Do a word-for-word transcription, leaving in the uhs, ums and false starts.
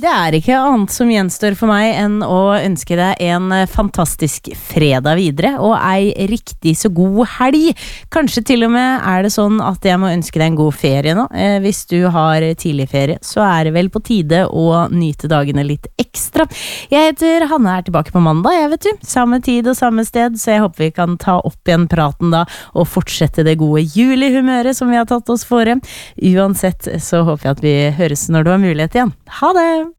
Det er ikke annet som gjenstår for meg enn å ønske deg en fantastisk fredag videre, og ei riktig så god helg. Kanskje til og med er det sånn at jeg må ønske deg en god ferie nå. Eh, hvis du har tidlig ferie, så er det vel på tide å nyte dagene litt ekstra. Jeg heter Hanne, er tilbake på mandag, jeg vet du. Samme tid og samme sted, så jeg håper vi kan ta opp igjen praten da, og fortsette det gode julehumøret som vi har tatt oss fore. Uansett så håper jeg at vi høres når du har mulighet igjen. Ha det!